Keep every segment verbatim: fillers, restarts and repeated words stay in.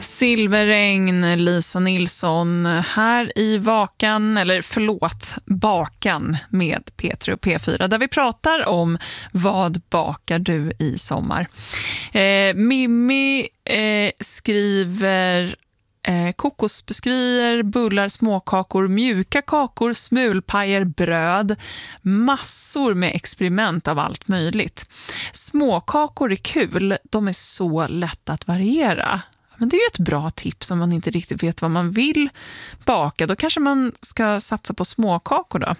Silverregn, Lisa Nilsson här i Vakan, eller förlåt, Bakan med P tre och P fyra, där vi pratar om vad bakar du i sommar. Eh, Mimmi eh, skriver eh, kokosbiskvier, bullar, småkakor, mjuka kakor, smulpajer, bröd, massor med experiment av allt möjligt. Småkakor är kul, de är så lätta att variera. Men det är ju ett bra tips om man inte riktigt vet vad man vill baka. Då kanske man ska satsa på småkakor då.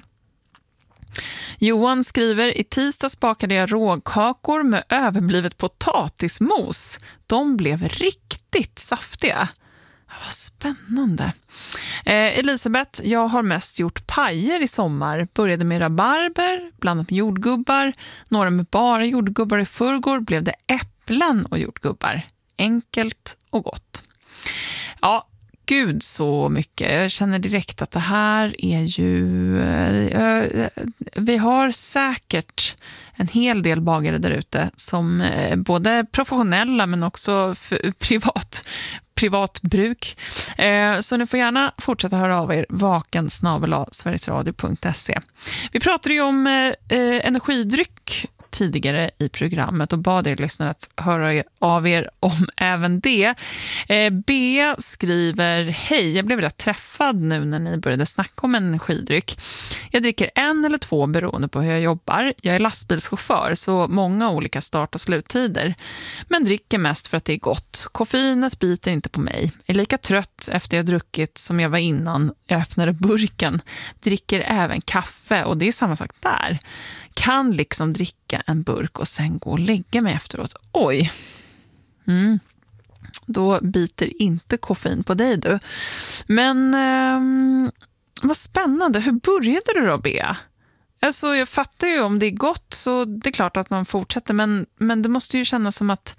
Johan skriver, i tisdags bakade jag rågkakor med överblivet potatismos. De blev riktigt saftiga. Vad spännande. Eh, Elisabeth, jag har mest gjort pajer i sommar. Började med rabarber, blandat med jordgubbar. Några med bara jordgubbar. I förrgår blev det äpplen och jordgubbar. Enkelt och gott. Ja, gud så mycket. Jag känner direkt att det här är ju... Eh, vi har säkert en hel del bagare där ute som eh, både professionella men också för privat, privat bruk. Eh, så ni får gärna fortsätta höra av er vaken snabel-a sverigesradio punkt se. Vi pratade ju om eh, energidryck tidigare i programmet och bad er lyssnare att höra av er om även det. Eh, Bea skriver, hej, jag blev rätt träffad nu när ni började snacka om energidryck. Jag dricker en eller två beroende på hur jag jobbar. Jag är lastbilschaufför, så många olika start- och sluttider. Men dricker mest för att det är gott. Koffeinet biter inte på mig. Jag är lika trött efter jag druckit som jag var innan jag öppnade burken. Dricker även kaffe och det är samma sak där. Kan liksom dricka en burk och sen gå och lägga mig efteråt. Oj. Mm. Då biter inte koffein på dig du. Men eh, vad spännande. Hur började du då, Bea? Alltså jag fattar ju om det är gott så det är klart att man fortsätter. Men, men det måste ju kännas som att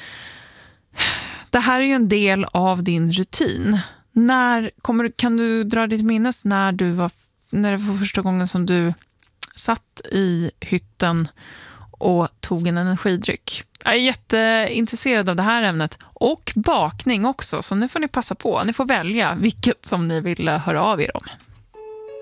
det här är ju en del av din rutin. När kommer, kan du dra ditt minnes när du var, när det var första gången som du satt i hytten och tog en energidryck? Jag är jätteintresserad av det här ämnet och bakning också, så nu får ni passa på. Ni får välja vilket som ni vill höra av er om.